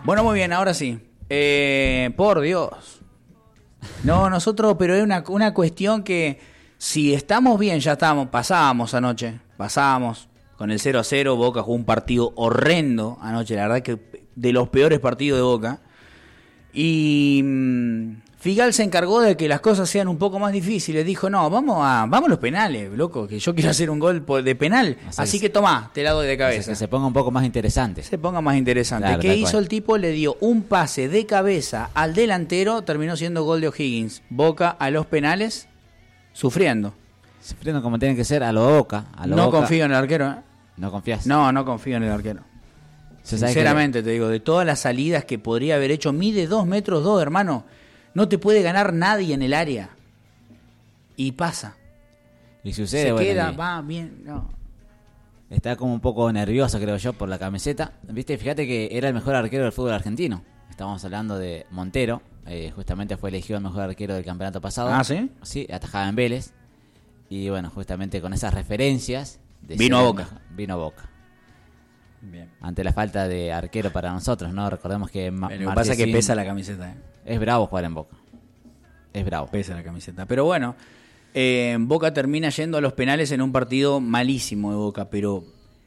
Bueno, muy bien, ahora sí. Por Dios. No, nosotros, pero es una cuestión que si estamos bien, ya estamos, pasábamos anoche, con el 0-0, Boca jugó un partido horrendo anoche, la verdad que de los peores partidos de Boca. Y Figal se encargó de que las cosas sean un poco más difíciles. Dijo, no, vamos a los penales, loco, que yo quiero hacer un gol de penal. Así que tomá, te la doy de cabeza. Que se ponga un poco más interesante. Claro, ¿qué hizo el tipo? Le dio un pase de cabeza al delantero, terminó siendo gol de O'Higgins. Boca a los penales, sufriendo. Sufriendo como tiene que ser a lo Boca. No confío en el arquero, ¿eh? ¿No confías? No confío en el arquero. Sinceramente te digo, de todas las salidas que podría haber hecho, mide 2 metros 2, hermano. No te puede ganar nadie en el área. Y pasa. Y sucede, queda, va bien, no. Está como un poco nervioso, creo yo, por la camiseta. Viste, fíjate que era el mejor arquero del fútbol argentino. Estamos hablando de Montero. Justamente fue elegido el mejor arquero del campeonato pasado. ¿Ah, sí? Sí, atajaba en Vélez. Y bueno, justamente con esas referencias... Vino a Boca. Vino a Boca. Bien. Ante la falta de arquero para nosotros, ¿no? Recordemos que Lo que pasa es que pesa la camiseta, ¿eh? Es bravo jugar en Boca. Es bravo. Pesa la camiseta. Pero bueno, Boca termina yendo a los penales en un partido malísimo de Boca, pero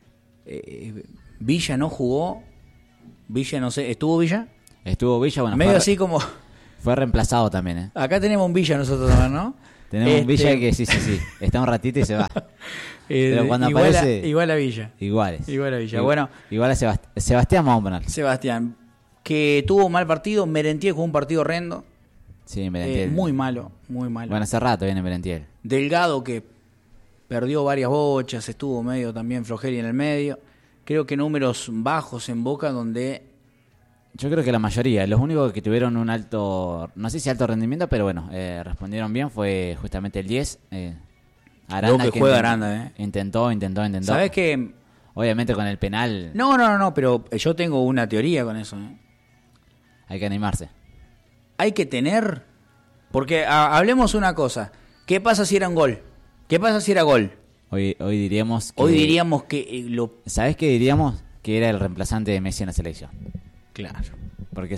Villa no jugó. Villa, no sé, ¿estuvo Villa? Estuvo Villa, bueno. Medio así como... Fue reemplazado también, ¿eh? Acá tenemos un Villa nosotros también, ¿no? Tenemos un Villa que sí. Está un ratito y se va. Pero cuando aparece... Igual a Villa. Iguales. Igual a Villa. Bueno. Igual a Sebastián vamos a poner. Sebastián, que tuvo un mal partido. Merentiel jugó un partido horrendo. Sí, Merentiel. Muy malo, muy malo. Bueno, hace rato viene Merentiel. Delgado, que perdió varias bochas, estuvo medio también flojeri en el medio. Creo que números bajos en Boca donde... Yo creo que la mayoría, los únicos que tuvieron un alto, no sé si alto rendimiento, pero bueno, respondieron bien, fue justamente el 10. Aranda, lo que juega Aranda, Intentó. ¿Sabes qué? Obviamente con el penal. No, pero yo tengo una teoría con eso. Hay que animarse. Hay que tener, porque hablemos una cosa, ¿qué pasa si era un gol? ¿Qué pasa si era gol? Hoy diríamos que... ¿Sabes qué diríamos? Que era el reemplazante de Messi en la selección. Claro. Porque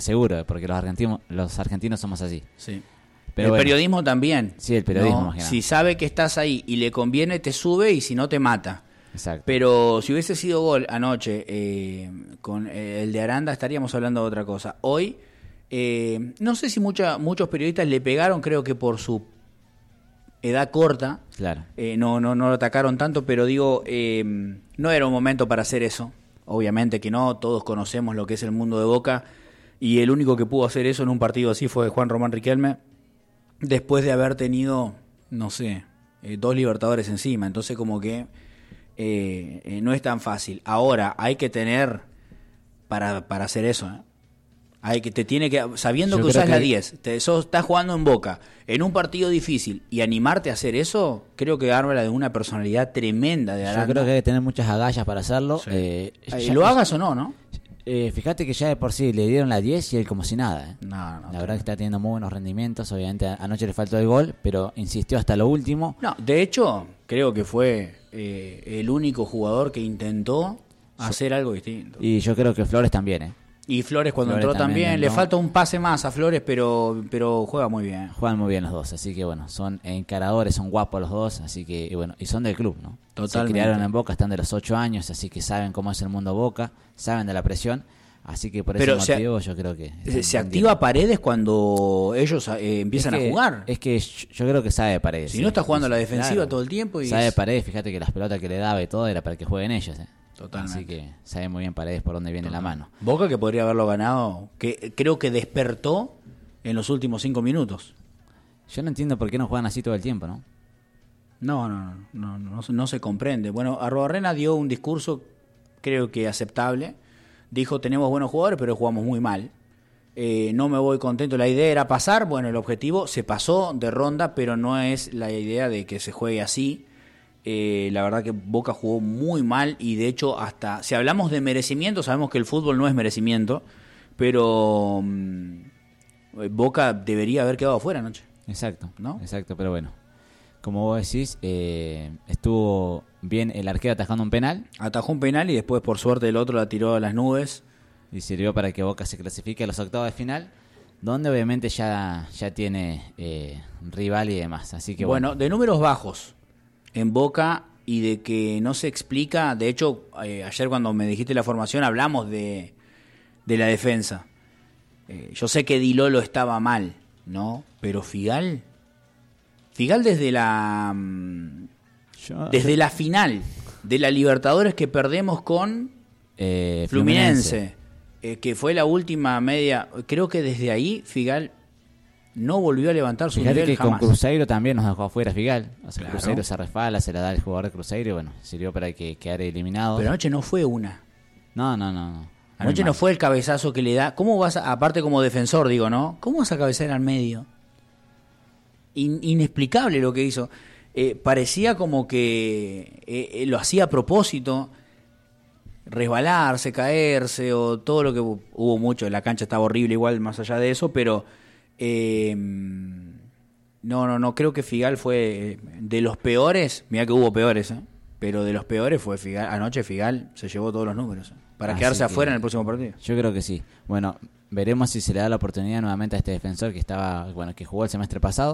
los argentinos somos así. Sí. Pero el periodismo también. Sí, el periodismo más que nada. Si sabe que estás ahí y le conviene, te sube, y si no, te mata. Exacto. Pero si hubiese sido gol anoche con el de Aranda, estaríamos hablando de otra cosa. Hoy, no sé si muchos periodistas le pegaron, creo que por su edad corta. Claro. No lo atacaron tanto, pero digo, no era un momento para hacer eso. Obviamente que no, todos conocemos lo que es el mundo de Boca, y el único que pudo hacer eso en un partido así fue Juan Román Riquelme, después de haber tenido, no sé, 2 Libertadores encima. Entonces como que no es tan fácil. Ahora hay que tener para hacer eso, sabiendo que usás la 10, estás jugando en Boca en un partido difícil, y animarte a hacer eso, creo que habla de una personalidad tremenda de Aranda. Yo creo que hay que tener muchas agallas para hacerlo. Sí. Lo hagas o no. Fíjate que ya de por sí le dieron la 10 y él como si nada. No, la verdad que está teniendo muy buenos rendimientos. Obviamente anoche le faltó el gol, pero insistió hasta lo último. No, de hecho, creo que fue el único jugador que intentó hacer algo distinto. Y yo creo que Flores también, Y Flores cuando entró también. Le falta un pase más a Flores, pero juega muy bien. Juegan muy bien los dos, así que bueno, son encaradores, son guapos los dos, así que y son del club, ¿no? Totalmente. Se criaron en Boca, están de los 8 años, así que saben cómo es el mundo Boca, saben de la presión, así que por ese motivo yo creo que... ¿Se activa Paredes cuando ellos empiezan a jugar? Es que yo creo que sabe Paredes. Si no está jugando a la defensiva todo el tiempo. Sabe Paredes, fíjate que las pelotas que le daba y todo era para que jueguen ellos, Totalmente. Así que sabe muy bien Paredes por dónde viene la mano. Boca que podría haberlo ganado, que creo que despertó en los últimos 5 minutos. Yo no entiendo por qué no juegan así todo el tiempo, ¿no? No se comprende. Bueno, Arruabarrena dio un discurso, creo que aceptable. Dijo, tenemos buenos jugadores, pero jugamos muy mal. No me voy contento. La idea era pasar. Bueno, el objetivo se pasó de ronda, pero no es la idea de que se juegue así. La verdad que Boca jugó muy mal, y de hecho hasta si hablamos de merecimiento, sabemos que el fútbol no es merecimiento, pero Boca debería haber quedado afuera anoche. Exacto, ¿no? Exacto, pero bueno, como vos decís, estuvo bien el arquero atajando un penal. Atajó un penal y después por suerte el otro la tiró a las nubes. y sirvió para que Boca se clasifique a los octavos de final, donde obviamente ya tiene rival y demás. Así que bueno, de números bajos en Boca y de que no se explica. De hecho, ayer cuando me dijiste la formación hablamos de la defensa. Yo sé que Di Lolo estaba mal, ¿no? Pero Figal desde la final de la Libertadores que perdemos con Fluminense, que fue la última media, creo que desde ahí Figal no volvió a levantar su Fíjate nivel que jamás. con Cruzeiro también nos dejó afuera Figal. O sea, Claro. Cruzeiro se resbala, se la da el jugador de Cruzeiro y bueno, sirvió para que quedara eliminado. Pero anoche no fue una. No. Anoche no fue el cabezazo que le da. ¿Cómo vas aparte como defensor, digo, ¿no? ¿Cómo vas a cabecear al medio? Inexplicable lo que hizo. Parecía como que lo hacía a propósito, resbalarse, caerse o todo lo que hubo mucho. La cancha estaba horrible igual más allá de eso, pero no creo que Figal fue de los peores. Mirá que hubo peores, pero de los peores fue Figal. Anoche Figal se llevó todos los números para quedarse afuera en el próximo partido. Yo creo que sí. Bueno, veremos si se le da la oportunidad nuevamente a este defensor que jugó el semestre pasado.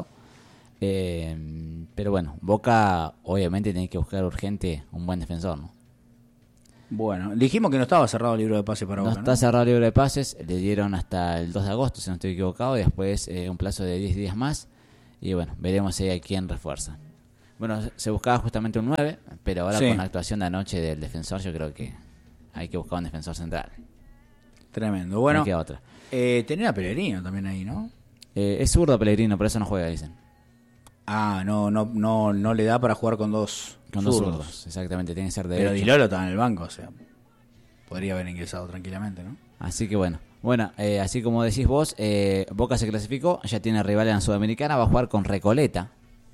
Pero bueno, Boca obviamente tiene que buscar urgente un buen defensor, ¿no? Bueno, dijimos que no estaba cerrado el libro de pases para No Boca, está cerrado el libro de pases, le dieron hasta el 2 de agosto, si no estoy equivocado, y después un plazo de 10 días más. Y bueno, veremos a quién refuerza. Bueno, se buscaba justamente un 9, pero ahora Sí. con la actuación de anoche del defensor, yo creo que hay que buscar un defensor central. Tremendo. Bueno, No queda otra. tener a Pellegrino también ahí, ¿no? Es zurdo Pellegrino, por eso no juega, dicen. Ah, no le da para jugar con dos Con dos zurdos. zurdos, exactamente, tiene que ser Pero derecho. Di Lolo estaba en el banco, o sea, podría haber ingresado tranquilamente, ¿no? Así que bueno, así como decís vos, Boca se clasificó, ya tiene rival en la Sudamericana, va a jugar con Recoleta.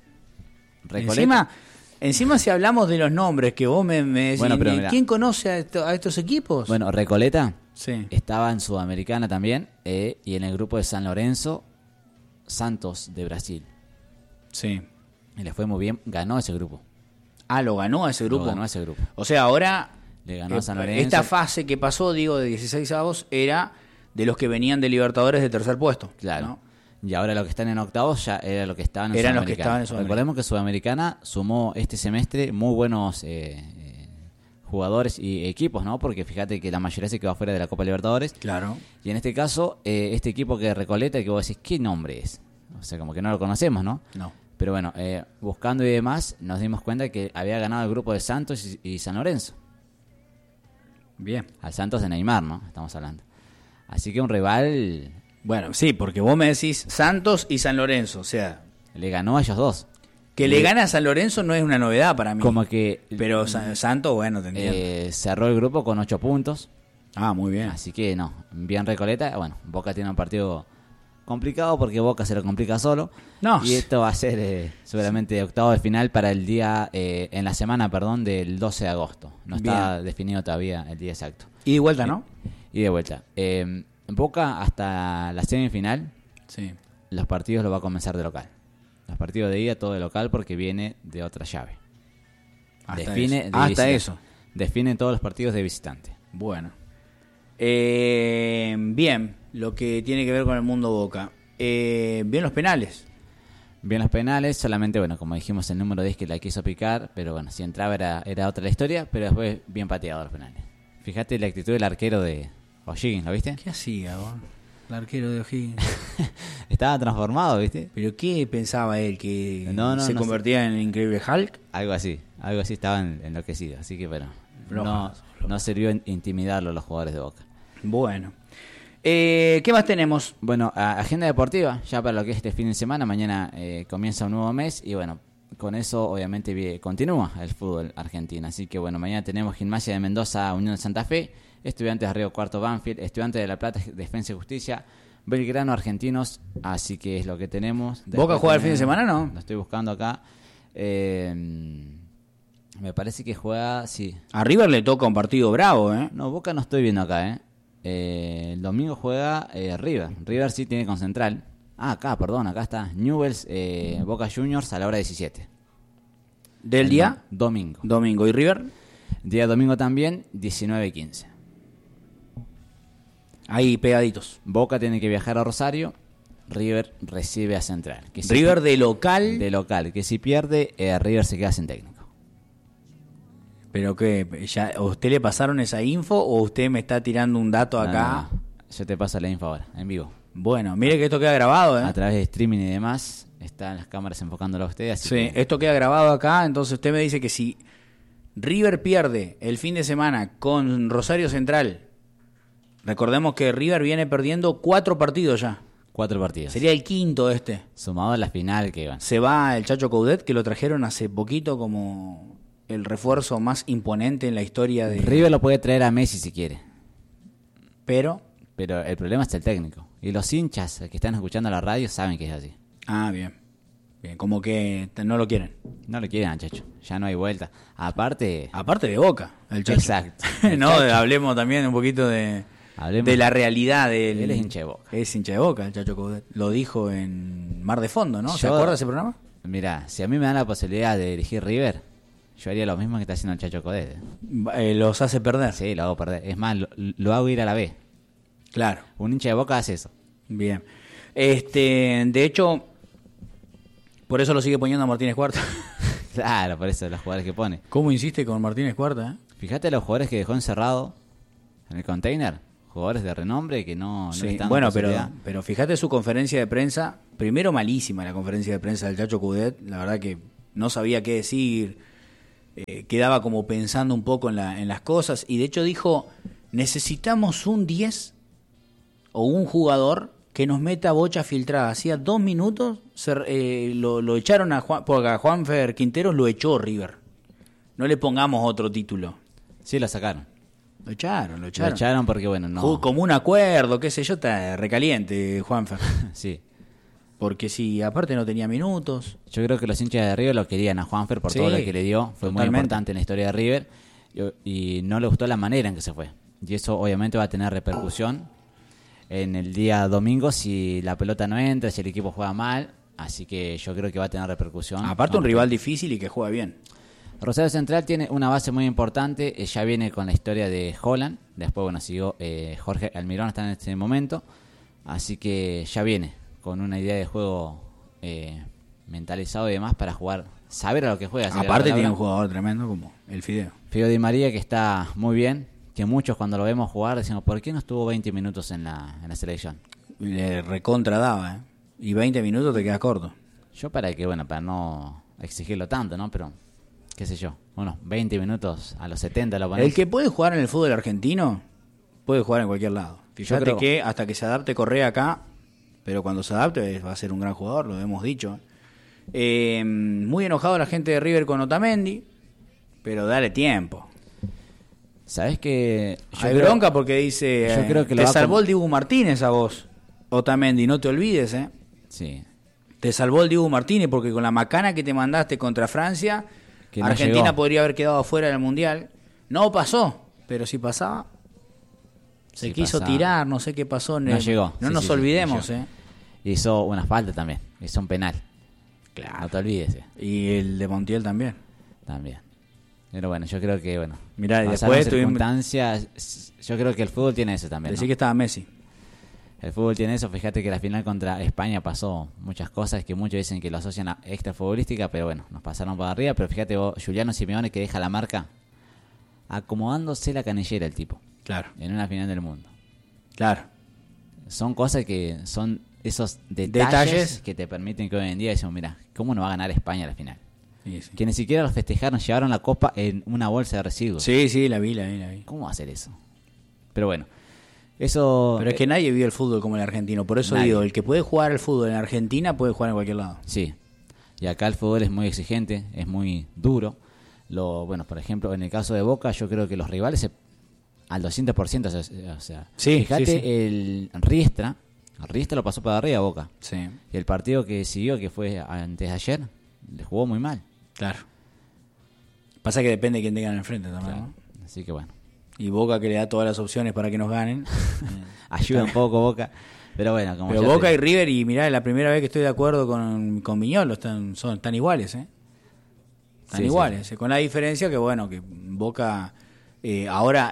Encima si hablamos de los nombres que vos me decís, Bueno, pero mirá. ¿quién conoce a estos equipos? Bueno, Recoleta Sí. estaba en Sudamericana también, y en el grupo de San Lorenzo, Santos de Brasil. Sí. Y le fue muy bien, ganó ese grupo. Ah, lo ganó a ese grupo. Lo ganó ese grupo. O sea, ahora Le ganó a San Lorenzo. esta fase que pasó, digo, de 16avos, era de los que venían de Libertadores de tercer puesto. Claro. ¿no? Y ahora los que están en octavos ya era lo que estaban en Eran los Sudamericana. que estaban en Sudamericana. Recordemos que Sudamericana sumó este semestre muy buenos jugadores y equipos, ¿no? Porque fíjate que la mayoría se quedó fuera de la Copa Libertadores. Claro. Y en este caso, este equipo que Recoleta, que vos decís, ¿qué nombre es? O sea, como que no lo conocemos, ¿no? No. Pero bueno, buscando y demás, nos dimos cuenta que había ganado el grupo de Santos y San Lorenzo. Bien. Al Santos de Neymar, ¿no? Estamos hablando. Así que un rival Bueno, sí, porque vos me decís Santos y San Lorenzo, o sea, le ganó a ellos dos. que le gane a San Lorenzo no es una novedad para mí. Como que Pero Santos, bueno, te entiendo. cerró el grupo con 8 puntos. Muy bien. Así que no, bien Recoleta. Bueno, Boca tiene un partido complicado porque Boca se lo complica solo. No. Y esto va a ser seguramente octavo de final para el día, en la semana, perdón, del 12 de agosto. No está definido todavía el día exacto. Y de vuelta, ¿no? Y de vuelta. Boca hasta la semifinal, Sí. los partidos los va a comenzar de local. Los partidos de ida todo de local porque viene de otra llave. Hasta Define eso. de Hasta visitante. eso. Define todos los partidos de visitante. Bueno. Bien, lo que tiene que ver con el mundo Boca. Bien los penales. Bien los penales, solamente, bueno, como dijimos, el número 10 que la quiso picar, pero bueno, si entraba era otra la historia, pero después bien pateado los penales. Fíjate la actitud del arquero de O'Higgins, ¿lo viste? ¿Qué hacía, vos? El arquero de O'Higgins. Estaba transformado, ¿viste? ¿Pero qué pensaba él? ¿Que No se convertía en el increíble Hulk? Algo así estaba enloquecido, así que bueno, Flojas. no sirvió intimidarlo a los jugadores de Boca. Bueno. ¿Qué más tenemos? Bueno, agenda deportiva, ya para lo que es este fin de semana, mañana comienza un nuevo mes y bueno, con eso obviamente continúa el fútbol argentino, así que bueno, mañana tenemos Gimnasia de Mendoza, Unión de Santa Fe, Estudiantes de Río Cuarto, Banfield, Estudiantes de La Plata, Defensa y Justicia, Belgrano, Argentinos, así que es lo que tenemos. ¿Boca juega el fin de semana, no? Lo estoy buscando acá. Me parece que juega, sí. A River le toca un partido bravo, ¿eh? No, Boca no estoy viendo acá, el domingo juega River. River sí tiene con Central. Acá está. Newell's, Boca Juniors a la hora 17. ¿Del día? Domingo. Domingo. ¿Y River? Día domingo también, 19:15. Ahí pegaditos. Boca tiene que viajar a Rosario, River recibe a Central. Que River de local. De local, que si pierde, River se queda sin técnico. ¿Pero qué? ¿Ya, ¿a usted le pasaron esa info o usted me está tirando un dato acá? No. Yo te paso la info ahora, en vivo. Bueno, mire que esto queda grabado, A través de streaming y demás, están las cámaras enfocándolo a usted. Así sí, que... esto queda grabado acá, entonces usted me dice que si River pierde el fin de semana con Rosario Central, recordemos que River viene perdiendo 4 partidos ya. 4 partidos. Sería el quinto este. Sumado a la final que van. Se va el Chacho Coudet, que lo trajeron hace poquito como el refuerzo más imponente en la historia de... River lo puede traer a Messi si quiere. Pero el problema es el técnico. Y los hinchas que están escuchando la radio saben que es así. Ah, bien. Bien, como que no lo quieren. No lo quieren al Chacho. Ya no hay vuelta. Aparte de Boca, el Chacho. Exacto. No, hablemos también un poquito de la realidad de él es hincha de Boca. Es hincha de Boca, el Chacho Coudet. Lo dijo en Mar de Fondo, ¿no? ¿Se acuerda de ese programa? Mira, si a mí me dan la posibilidad de dirigir River, yo haría lo mismo que está haciendo el Chacho Coudet. Los hace perder. Sí, lo hago perder. Es más, lo hago ir a la B. Claro. Un hincha de Boca hace eso. Bien. De hecho, por eso lo sigue poniendo a Martínez Cuarta. Claro, por eso los jugadores que pone. ¿Cómo insiste con Martínez Cuarta? Fíjate los jugadores que dejó encerrado en el container. Jugadores de renombre que no sí. están. Bueno, pero fíjate su conferencia de prensa. Primero, malísima la conferencia de prensa del Chacho Coudet. La verdad que no sabía qué decir. Quedaba como pensando un poco en las cosas. Y de hecho dijo, necesitamos un 10 o un jugador que nos meta bocha filtrada. Hacía 2 minutos lo echaron porque a Juanfer Quinteros lo echó River. No le pongamos otro título. Sí, lo sacaron. Lo echaron. Lo echaron porque, bueno, no... Como un acuerdo, qué sé yo, está recaliente Juanfer. Sí. Porque sí, aparte no tenía minutos. Yo creo que los hinchas de River lo querían a Juanfer por todo lo que le dio. Fue totalmente. Muy importante en la historia de River. Y no le gustó la manera en que se fue. Y eso obviamente va a tener repercusión en el día domingo si la pelota no entra, si el equipo juega mal. Así que yo creo que va a tener repercusión. Aparte un rival difícil y que juega bien. Rosario Central tiene una base muy importante. Ya viene con la historia de Holland. Después, bueno, siguió Jorge Almirón hasta en este momento. Así que ya viene con una idea de juego mentalizado y demás para jugar, saber a lo que juega. Aparte tiene un jugador tremendo como el Fideo. Fideo Di María, que está muy bien, que muchos cuando lo vemos jugar decimos, ¿por qué no estuvo 20 minutos en la selección? Le recontra daba, y 20 minutos te quedas corto. Yo para no exigirlo tanto, ¿no? Pero, qué sé yo, unos 20 minutos a los 70 lo ponés. El que puede jugar en el fútbol argentino puede jugar en cualquier lado. Fíjate que hasta que se adapte Correa acá, pero cuando se adapte va a ser un gran jugador, lo hemos dicho. Muy enojado la gente de River con Otamendi, pero dale tiempo. ¿Sabés que hay bronca porque dice, yo creo que te salvó el Dibu Martínez a vos, Otamendi, no te olvides, Sí. Te salvó el Dibu Martínez porque con la macana que te mandaste contra Francia, que no Argentina llegó. Podría haber quedado fuera del Mundial. No pasó, pero si pasaba, se quiso tirar, no sé qué pasó. No llegó. No nos olvidemos, Hizo una falta también, hizo un penal. Claro. No te olvides. Y el de Montiel también. También. Pero bueno, yo creo que, mirá, después circunstancias, yo creo que el fútbol tiene eso también. Decí que estaba Messi. El fútbol tiene eso, fíjate que la final contra España pasó muchas cosas que muchos dicen que lo asocian a extra futbolística, pero bueno, nos pasaron por arriba, pero fíjate vos, Giuliano Simeone que deja la marca acomodándose la canillera el tipo. Claro. En una final del mundo. Claro. Son cosas que son esos detalles que te permiten que hoy en día decimos, mira, ¿cómo no va a ganar España la final? Sí. Que ni siquiera los festejaron, llevaron la copa en una bolsa de residuos. Sí, la vi. ¿Cómo va a hacer eso? Pero bueno, eso... Pero es que nadie vive el fútbol como el argentino, por eso digo, el que puede jugar el fútbol en Argentina puede jugar en cualquier lado. Sí, y acá el fútbol es muy exigente, es muy duro. Por ejemplo, en el caso de Boca, yo creo que los rivales al 200%, o sea, fíjate. El Riestra lo pasó para arriba a Boca. Sí. Y el partido que siguió, que fue antes de ayer, le jugó muy mal. Claro. Pasa que depende de quién tengan enfrente también, claro. ¿no? Así que bueno. Y Boca que le da todas las opciones para que nos ganen. Ayuda un poco Boca. Pero bueno, como Boca y River, y mirá, es la primera vez que estoy de acuerdo con Viñolo, están iguales, Están iguales, con la diferencia que, bueno, que Boca ahora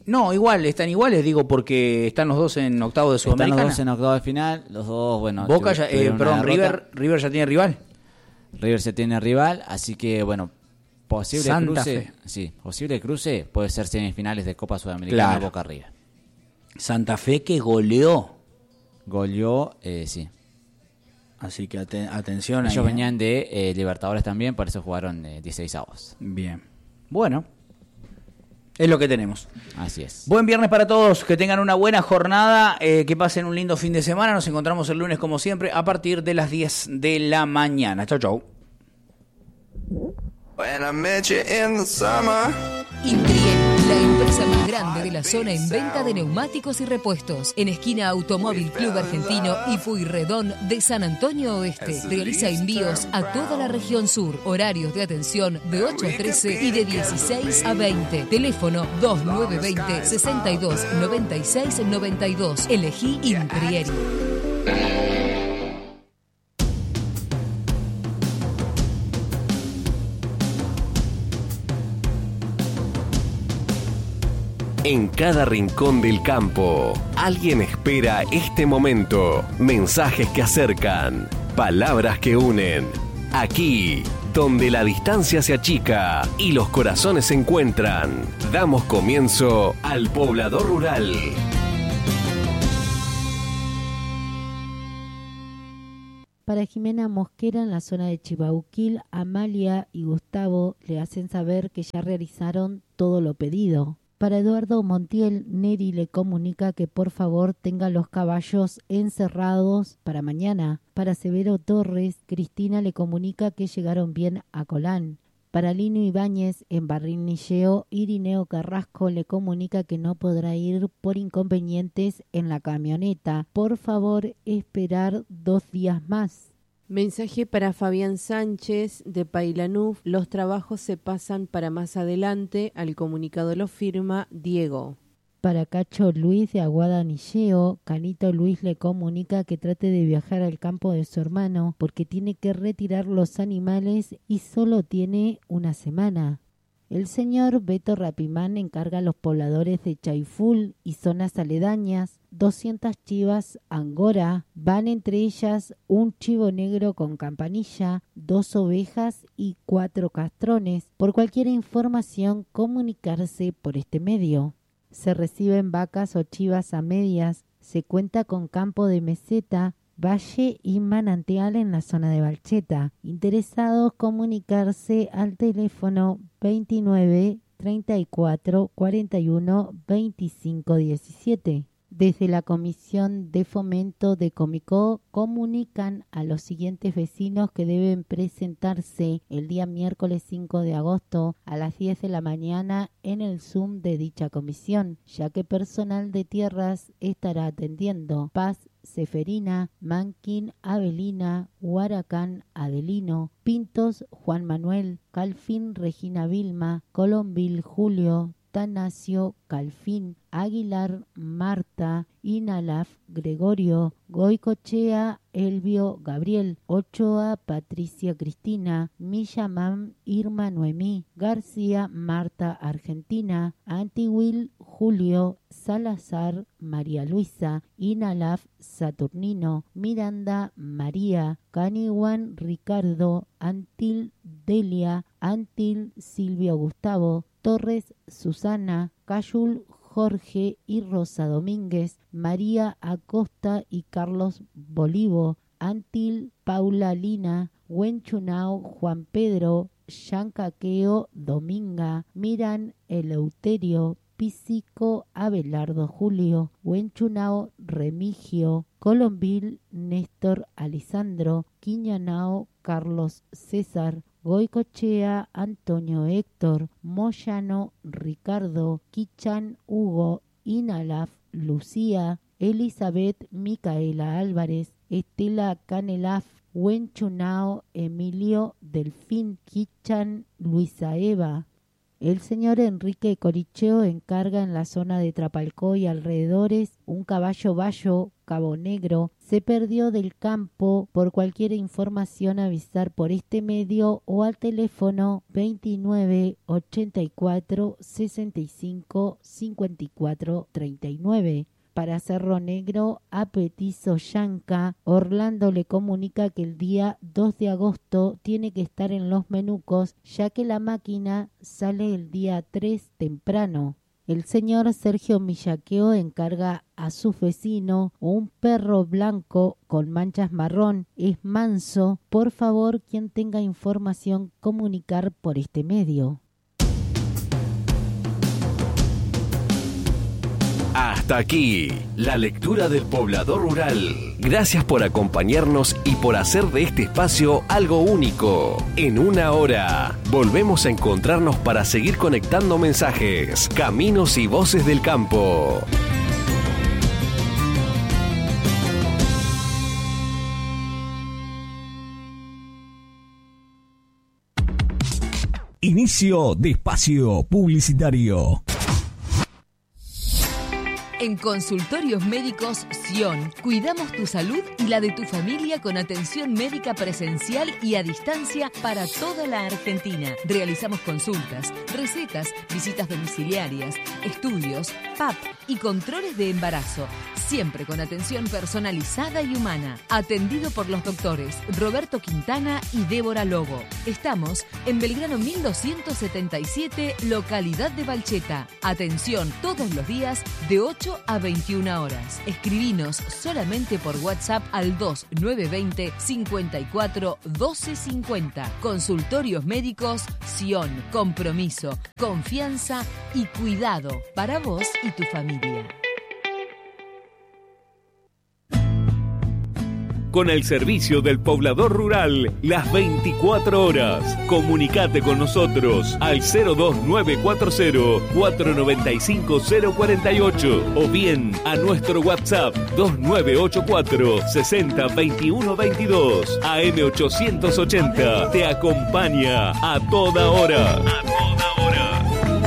No, igual, están iguales, digo, porque están los dos en octavos de Sudamericana. Están los dos en octavos de final, los dos, bueno... Boca ya, River ya tiene rival. River ya tiene rival, así que, bueno, posible Santa cruce... Fe. Sí, posible cruce puede ser semifinales de Copa Sudamericana, claro. Boca River. Santa Fe que goleó. Sí. Así que atención. Ellos ahí, venían de Libertadores también, por eso jugaron 16avos. Bien. Bueno, es lo que tenemos. Así es. Buen viernes para todos, que tengan una buena jornada, que pasen un lindo fin de semana. Nos encontramos el lunes como siempre a partir de las 10 de la mañana. Chau, chau. Intriel, la empresa más grande de la zona en venta de neumáticos y repuestos. En esquina Automóvil Club Argentino y Pueyrredón de San Antonio Oeste. Realiza envíos a toda la región sur. Horarios de atención de 8 a 13 y de 16 a 20. Teléfono 2920 62 96 92. Elegí Intriel. En cada rincón del campo, alguien espera este momento. Mensajes que acercan, palabras que unen. Aquí, donde la distancia se achica y los corazones se encuentran, damos comienzo al Poblador Rural. Para Jimena Mosquera, en la zona de Chibauquil, Amalia y Gustavo le hacen saber que ya realizaron todo lo pedido. Para Eduardo Montiel, Neri le comunica que por favor tenga los caballos encerrados para mañana. Para Severo Torres, Cristina le comunica que llegaron bien a Colán. Para Lino Ibáñez, en Barrinilleo, Irineo Carrasco le comunica que no podrá ir por inconvenientes en la camioneta. Por favor, esperar 2 días más. Mensaje para Fabián Sánchez de Pailanuf. Los trabajos se pasan para más adelante. Al comunicado lo firma Diego. Para Cacho Luis de Aguada Nilleo, Canito Luis le comunica que trate de viajar al campo de su hermano porque tiene que retirar los animales y solo tiene una semana. El señor Beto Rapimán encarga a los pobladores de Chaiful y zonas aledañas 200 chivas angora, van entre ellas un chivo negro con campanilla, 2 ovejas y 4 castrones. Por cualquier información, comunicarse por este medio. Se reciben vacas o chivas a medias, se cuenta con campo de meseta, valle y manantial en la zona de Balcheta. Interesados, comunicarse al teléfono 29 34 41 25 17. Desde la Comisión de Fomento de Comicó comunican a los siguientes vecinos que deben presentarse el día miércoles 5 de agosto a las 10 de la mañana en el Zoom de dicha comisión, ya que personal de tierras estará atendiendo. Paz Seferina, Manquín Avelina, Huaracán Adelino, Pintos Juan Manuel, Calfín Regina Vilma, Colombil Julio, Tanacio Calfín, Aguilar Marta, Inalaf Gregorio, Goicochea Elvio Gabriel, Ochoa Patricia Cristina, Millamán Irma Noemí, García Marta Argentina, Antihuil Julio, Salazar María Luisa, Inalaf Saturnino, Miranda María, Caniwan Ricardo, Antil Delia, Antil Silvio Gustavo, Torres Susana, Cayul Jorge y Rosa Domínguez, María Acosta y Carlos Bolivo, Antil Paula Lina, Huenchunao Juan Pedro, Yancaqueo Dominga, Miran Eleuterio, Pisico Abelardo Julio, Huenchunao Remigio, Colombil Néstor Alisandro, Quiñanao Carlos César, Goicochea Antonio Héctor, Moyano Ricardo, Quichan Hugo, Inalaf Lucía, Elizabeth Micaela Álvarez, Estela Canelaf, Huenchunao Emilio Delfín, Quichan Luisa Eva, El señor Enrique Coricheo encarga en la zona de Trapalcó y alrededores un caballo bayo Cabo Negro. Se perdió del campo. Por cualquier información avisar por este medio o al teléfono 29 84 65 54 39. Para Cerro Negro, a Petizo Yanca, Orlando le comunica que el día 2 de agosto tiene que estar en Los Menucos, ya que la máquina sale el día 3 temprano. El señor Sergio Millaqueo encarga a su vecino un perro blanco con manchas marrón. Es manso. Por favor, quien tenga información, comunicar por este medio. Hasta aquí, la lectura del Poblador Rural. Gracias por acompañarnos y por hacer de este espacio algo único. En una hora, volvemos a encontrarnos para seguir conectando mensajes, caminos y voces del campo. Inicio de espacio publicitario. En Consultorios Médicos Sion, cuidamos tu salud y la de tu familia con atención médica presencial y a distancia para toda la Argentina. Realizamos consultas, recetas, visitas domiciliarias, estudios, PAP y controles de embarazo, siempre con atención personalizada y humana. Atendido por los doctores Roberto Quintana y Débora Lobo. Estamos en Belgrano 1277, localidad de Balcheta. Atención todos los días de 8 a 21 horas. Escribinos solamente por WhatsApp al 2920 54 1250. Consultorios Médicos Sion. Compromiso, confianza y cuidado para vos y tu familia. Con el servicio del Poblador Rural, las 24 horas. Comunicate con nosotros al 02940-495-048 o bien a nuestro WhatsApp 2984-602122. AM880 te acompaña a toda hora. A toda hora.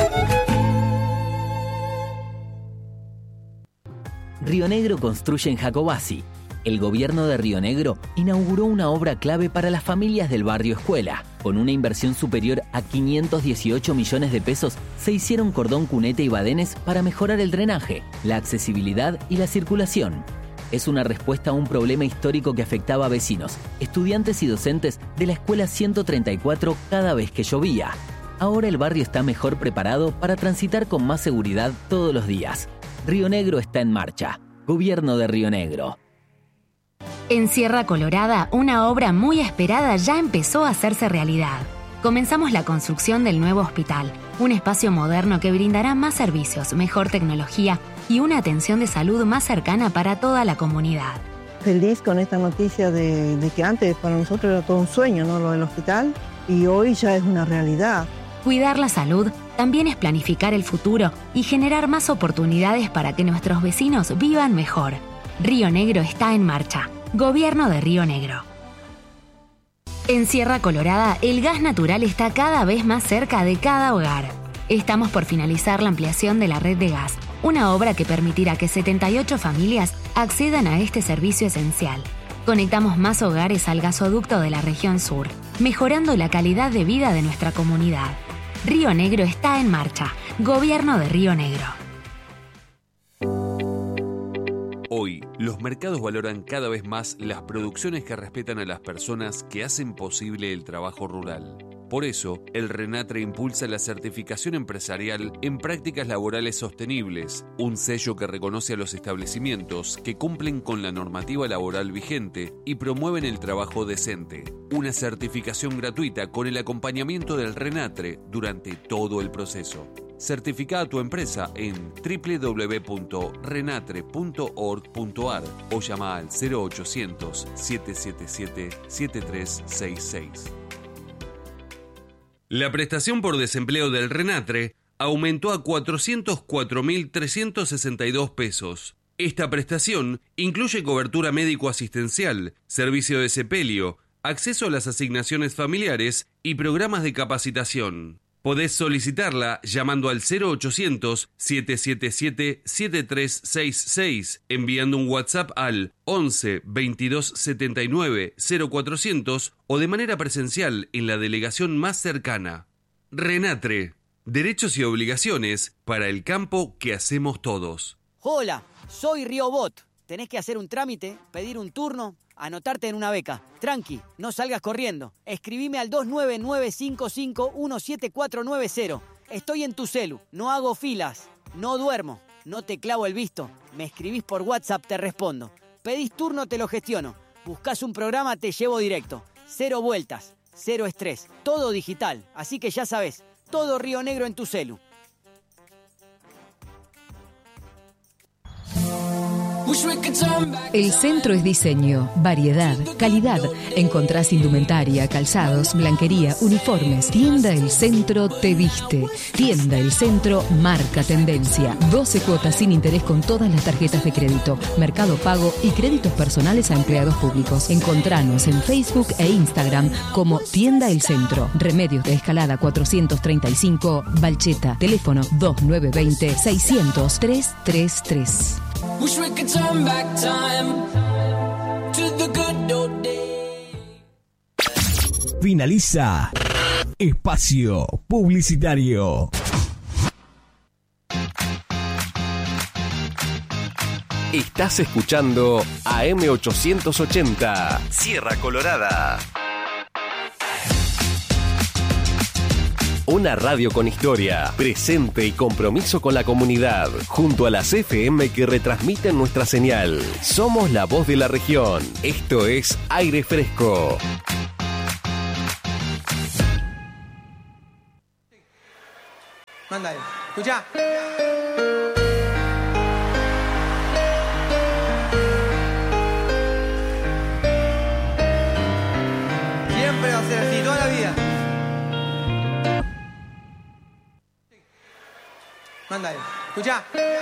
Río Negro construye en Jacobasi. El gobierno de Río Negro inauguró una obra clave para las familias del barrio Escuela. Con una inversión superior a 518 millones de pesos, se hicieron cordón cuneta y badenes para mejorar el drenaje, la accesibilidad y la circulación. Es una respuesta a un problema histórico que afectaba a vecinos, estudiantes y docentes de la Escuela 134 cada vez que llovía. Ahora el barrio está mejor preparado para transitar con más seguridad todos los días. Río Negro está en marcha. Gobierno de Río Negro. En Sierra Colorada, una obra muy esperada ya empezó a hacerse realidad. Comenzamos la construcción del nuevo hospital, un espacio moderno que brindará más servicios, mejor tecnología y una atención de salud más cercana para toda la comunidad. Feliz con esta noticia de que antes para nosotros era todo un sueño, ¿no? Lo del hospital, y hoy ya es una realidad. Cuidar la salud también es planificar el futuro y generar más oportunidades para que nuestros vecinos vivan mejor. Río Negro está en marcha. Gobierno de Río Negro. En Sierra Colorada, el gas natural está cada vez más cerca de cada hogar. Estamos por finalizar la ampliación de la red de gas, una obra que permitirá que 78 familias accedan a este servicio esencial. Conectamos más hogares al gasoducto de la región sur, mejorando la calidad de vida de nuestra comunidad. Río Negro está en marcha. Gobierno de Río Negro. Hoy, los mercados valoran cada vez más las producciones que respetan a las personas que hacen posible el trabajo rural. Por eso, el RENATRE impulsa la certificación empresarial en prácticas laborales sostenibles, un sello que reconoce a los establecimientos que cumplen con la normativa laboral vigente y promueven el trabajo decente. Una certificación gratuita con el acompañamiento del RENATRE durante todo el proceso. Certifica a tu empresa en www.renatre.org.ar o llama al 0800-777-7366. La prestación por desempleo del RENATRE aumentó a 404.362 pesos. Esta prestación incluye cobertura médico-asistencial, servicio de sepelio, acceso a las asignaciones familiares y programas de capacitación. Podés solicitarla llamando al 0800-777-7366, enviando un WhatsApp al 11 22 79 0400 o de manera presencial en la delegación más cercana. Renatre, derechos y obligaciones para el campo que hacemos todos. Hola, soy Riobot. Tenés que hacer un trámite, pedir un turno, anotarte en una beca. Tranqui, no salgas corriendo. Escribime al 29955-17490. Estoy en tu celu, no hago filas, no duermo, no te clavo el visto. Me escribís por WhatsApp, te respondo. Pedís turno, te lo gestiono. Buscás un programa, te llevo directo. 0 vueltas, 0 estrés, todo digital. Así que ya sabés, todo Río Negro en tu celu. El centro es diseño, variedad, calidad. Encontrás indumentaria, calzados, blanquería, uniformes. Tienda El Centro te viste. Tienda El Centro marca tendencia. 12 cuotas sin interés con todas las tarjetas de crédito, Mercado Pago y créditos personales a empleados públicos. Encontranos en Facebook e Instagram como Tienda El Centro. Remedios de Escalada 435, Balcheta. Teléfono 2920-600-333. Wish we could turn back time to the good old days. Finaliza Espacio Publicitario. Estás escuchando AM880, Sierra Colorada. Una radio con historia, presente y compromiso con la comunidad, junto a las FM que retransmiten nuestra señal. Somos la voz de la región. Esto es Aire Fresco. Mándale, escuchá. Siempre va a ser así, toda la vida. Mándale, escuchá.